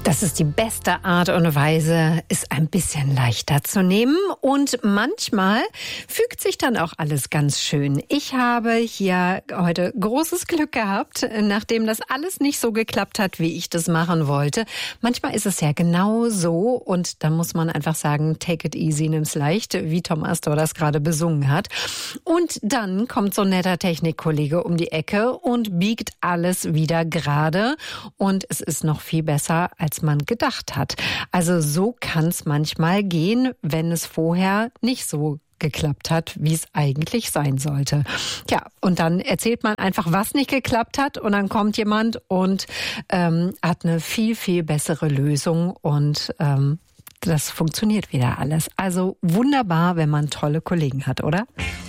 Das ist die beste Art und Weise, es ein bisschen leichter zu nehmen. Und manchmal fügt sich dann auch alles ganz schön. Ich habe hier heute großes Glück gehabt, nachdem das alles nicht so geklappt hat, wie ich das machen wollte. Manchmal ist es ja genau so und da muss man einfach sagen, take it easy, nimm's leicht, wie Tom Astor das gerade besungen hat. Und dann kommt so ein netter Technikkollege um die Ecke und biegt alles wieder gerade. Und es ist noch viel besser, als man gedacht hat. Also so kann es manchmal gehen, wenn es vorher nicht so geklappt hat, wie es eigentlich sein sollte. Ja, und dann erzählt man einfach, was nicht geklappt hat und dann kommt jemand und hat eine viel, viel bessere Lösung und das funktioniert wieder alles. Also wunderbar, wenn man tolle Kollegen hat, oder?